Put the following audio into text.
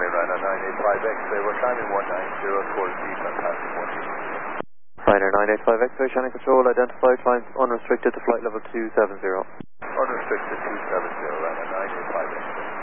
Ryanair 985 X-ray, we're climbing 190 towards the east and passing 180. Ryanair 985 X-ray, Shannon Control, identify, climb unrestricted to flight level 270. Unrestricted 270, Ryanair 985 X-ray.